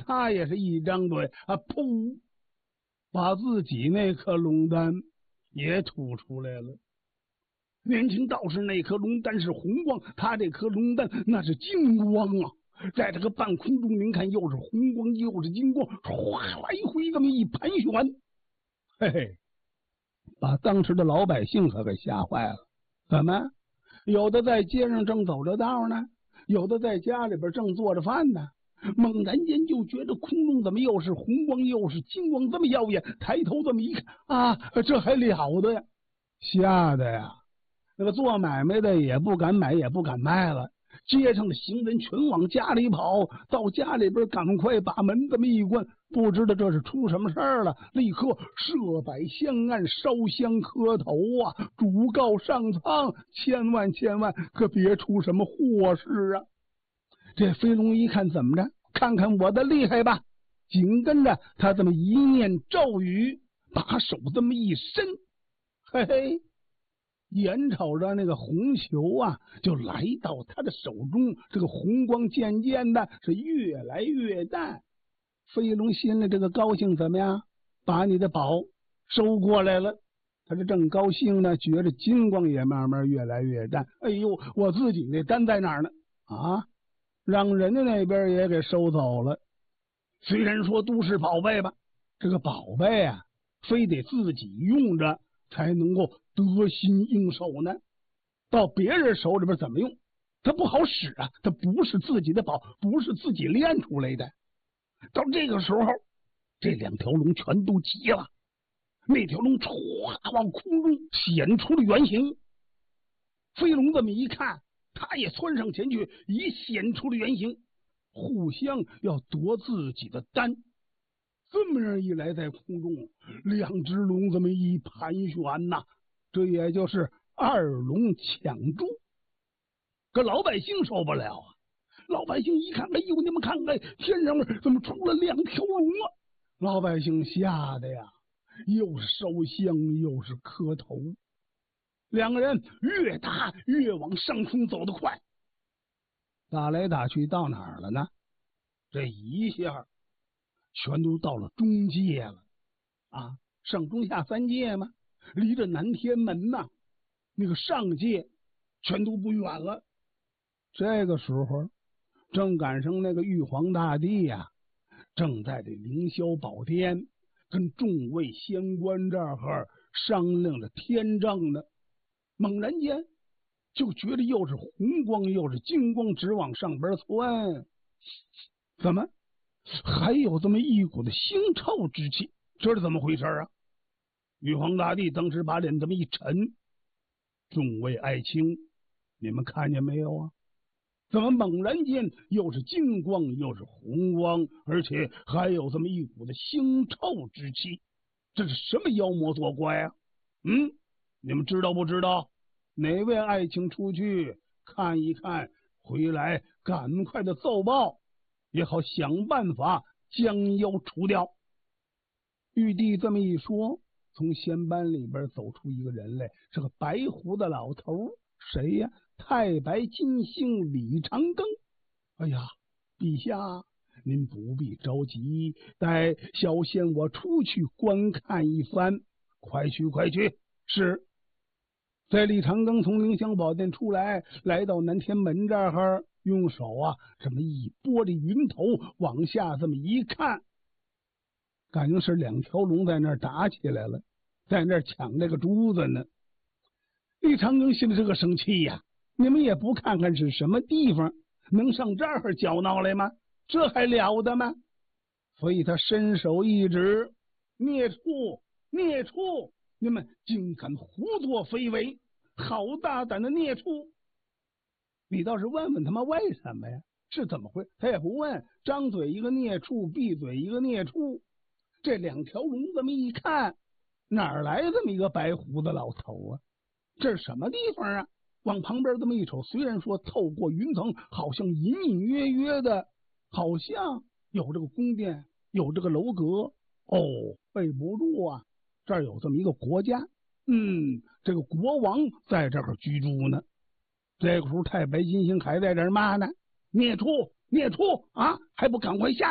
他也是一张嘴啊，噗，把自己那颗龙丹也吐出来了。年轻道士那颗龙丹是红光，他这颗龙丹那是金光啊！在这个半空中，您看又是红光又是金光，哗来回这么一盘旋，嘿嘿，把当时的老百姓可给吓坏了。怎么？有的在街上正走着道呢，有的在家里边正做着饭呢。猛然间就觉得空中怎么又是红光又是金光，这么耀眼。抬头这么一看啊，这还了得呀！吓得呀，那个做买卖的也不敢买也不敢卖了。街上的行人全往家里跑，到家里边赶快把门这么一关，不知道这是出什么事儿了，立刻设摆香案，烧香磕头啊，嘱告上苍，千万可别出什么祸事啊！这飞龙一看，怎么着？看看我的厉害吧！紧跟着他这么一念咒语，把手这么一伸，嘿嘿，眼瞅着那个红球啊，就来到他的手中。这个红光渐渐的是越来越淡。飞龙心里这个高兴，怎么样？把你的宝收过来了。他这正高兴呢，觉着金光也慢慢越来越淡。哎呦，我自己那丹在哪儿呢？啊，让人家那边也给收走了。虽然说都是宝贝吧，这个宝贝啊，非得自己用着才能够得心应手呢。到别人手里边怎么用？它不好使啊，它不是自己的宝，不是自己练出来的。到这个时候，这两条龙全都急了。那条龙唰往空中显出了原形。飞龙这么一看，他也窜上前去，也显出了原形，互相要夺自己的丹。这么样一来，在空中两只龙这么一盘旋呐，这也就是二龙抢珠。可老百姓受不了啊！老百姓一看，哎呦，你们看看天上面怎么出了两条龙啊！老百姓吓得呀，又是烧香又是磕头。两个人越打越往上空走得快，打来打去到哪儿了呢？这一下全都到了中界了啊！上中下三界嘛，离着南天门呐，那个上界全都不远了。这个时候正赶上那个玉皇大帝呀，正在这凌霄宝殿跟众位仙官这儿商量着天政呢。猛然间就觉得又是红光又是金光直往上边窜，怎么还有这么一股的腥臭之气？这是怎么回事啊？玉皇大帝当时把脸这么一沉，众位爱卿，你们看见没有啊？怎么猛然间又是金光又是红光，而且还有这么一股的腥臭之气？这是什么妖魔作怪啊？你们知道不知道？哪位爱卿出去看一看，回来赶快的奏报，也好想办法将妖除掉。玉帝这么一说，从仙班里边走出一个人来，是个白胡子老头。谁呀？太白金星李长庚。哎呀，陛下，您不必着急，待小仙我出去观看一番。快去快去！是。在李长庚从凌霄宝殿出来，来到南天门这儿，用手啊这么一拨着云头，往下这么一看，感觉是两条龙在那儿打起来了，在那儿抢这个珠子呢。李长庚心里这个生气呀，你们也不看看是什么地方，能上这儿搅闹来吗？这还了得吗？所以他伸手一指，孽畜孽畜，你们竟敢胡作非为，好大胆的孽畜！你倒是问问他们为什么呀？是怎么回事？他也不问，张嘴一个孽畜，闭嘴一个孽畜。这两条龙这么一看，哪儿来这么一个白胡子老头啊？这是什么地方啊？往旁边这么一瞅，虽然说透过云层，好像隐隐约约的，好像有这个宫殿，有这个楼阁。哦，背不住啊！这儿有这么一个国家，这个国王在这儿居住呢。这个时候，太白金星还在这儿骂呢：“孽畜，孽畜啊，还不赶快下去！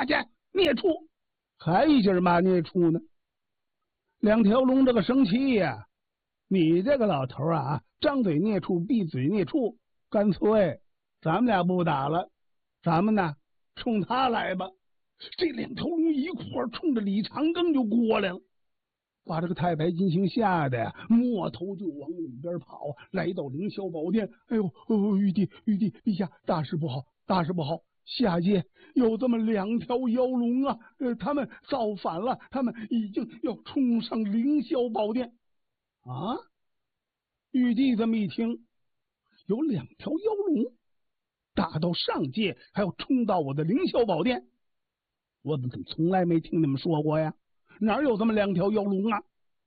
孽畜！还一劲骂孽畜呢。两条龙这个生气呀，你这个老头啊，张嘴孽畜，闭嘴孽畜，干脆咱们俩不打了，咱们呢冲他来吧。这两条龙一块冲着李长庚就过来了，把这个太白金星吓得呀，摸头就往里边跑，来到凌霄宝殿。哎呦，玉帝，陛下，大事不好，大事不好！下界有这么两条妖龙啊，他们造反了，他们已经要冲上凌霄宝殿啊！玉帝这么一听，有两条妖龙打到上界，还要冲到我的凌霄宝殿，我怎么从来没听你们说过呀？哪有这么两条妖龙啊？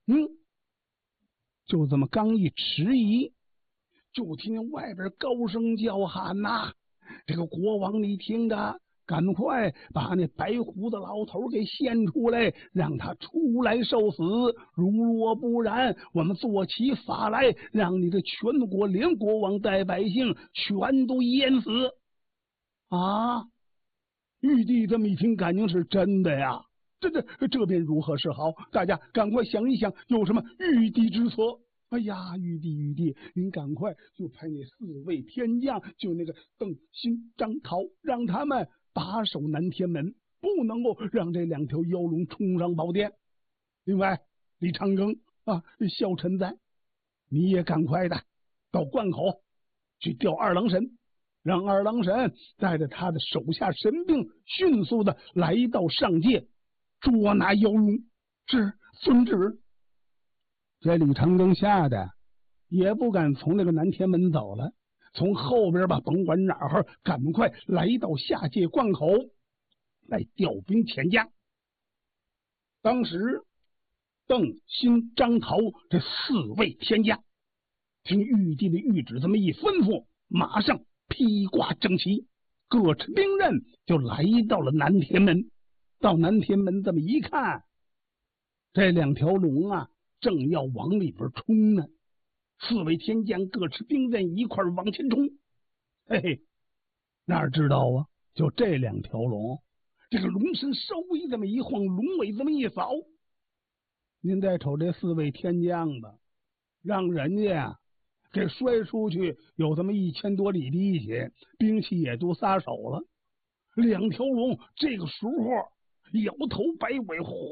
就这么刚一迟疑，就听见外边高声叫喊呐！这个国王，你听着，赶快把那白胡子老头给献出来，让他出来受死。如若不然，我们做起法来，让你这全国连国王带百姓全都淹死啊！玉帝这么一听，感情是真的呀。这便如何是好？大家赶快想一想，有什么御敌之策？哎呀，玉帝，您赶快就派那4位天将，就那个邓、辛、张、陶，让他们把守南天门，不能够让这两条妖龙冲上宝殿。另外，李长庚啊，小臣在，你也赶快的到关口去调二郎神，让二郎神带着他的手下神兵迅速的来到上界。捉拿妖龙。是遵旨。这李长庚吓得也不敢从那个南天门走了，从后边吧，甭管哪儿，赶快来到下界关口来调兵遣将。当时邓、辛、张、陶这4位天将听玉帝的谕旨这么一吩咐，马上披挂整齐，各持兵刃，就来到了南天门。到南天门这么一看，这两条龙啊正要往里边冲呢。4位天将各持兵刃，一块往前冲。嘿嘿，哪知道啊，就这两条龙，这个龙身稍微这么一晃，龙尾这么一扫，您再瞅这4位天将吧，让人家呀给摔出去有这么1000多里地去，兵器也都撒手了。两条龙这个时候摇头摆尾，哗，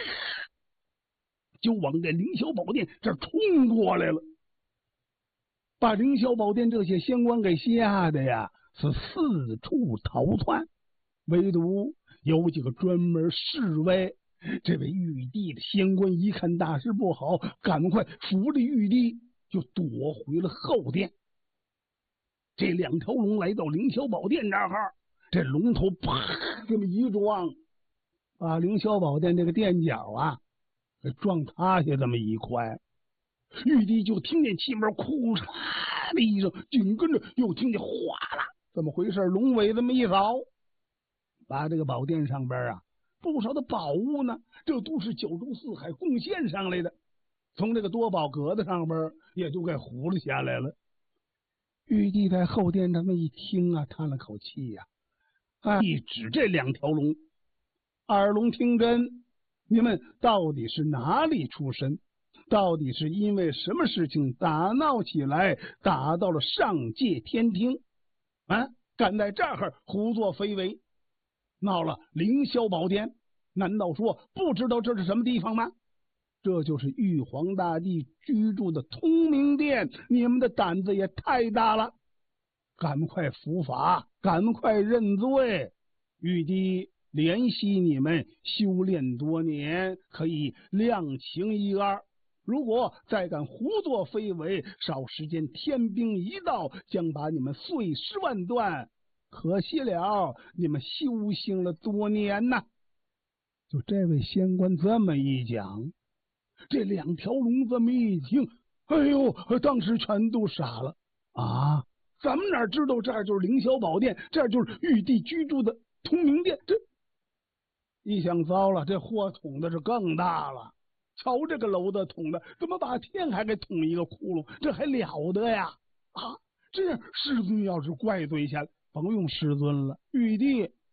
就往这凌霄宝殿这冲过来了，把凌霄宝殿这些仙官给吓得呀是四处逃窜。唯独有几个专门侍卫这位玉帝的仙官一看大事不好，赶快扶着玉帝就躲回了后殿。这两条龙来到凌霄宝殿这儿，这龙头啪这么一撞，把凌霄宝殿这个殿角啊给撞塌下这么一块。玉帝就听见气门哭嚓的一声，紧跟着又听见哗啦，怎么回事？龙尾这么一扫，把这个宝殿上边啊不少的宝物呢，这都是九州四海贡献上来的，从这个多宝阁子上边也都给糊了下来了。玉帝在后殿这么一听啊，叹了口气呀，一指这两条龙，二龙听真，你们到底是哪里出身？到底是因为什么事情打闹起来，打到了上界天庭啊？敢在这儿胡作非为，闹了凌霄宝殿，难道说不知道这是什么地方吗？这就是玉皇大帝居住的通明殿，你们的胆子也太大了！赶快伏法，赶快认罪！玉帝怜惜你们修炼多年，可以量刑一二。如果再敢胡作非为，少时间天兵一到，将把你们碎尸万段。可惜了，你们修行了多年呐！就这位仙官这么一讲，这两条龙这么一听，哎呦，当时全都傻了啊！咱们哪知道这儿就是凌霄宝殿，这儿就是玉帝居住的通明殿。这一想，糟了，这祸捅的是更大了。瞧这个楼的捅的，怎么把天还给捅一个窟窿？这还了得呀！啊，这样师尊要是怪罪下来，甭用师尊了，玉帝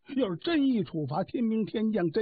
要是真一处罚，天兵天将真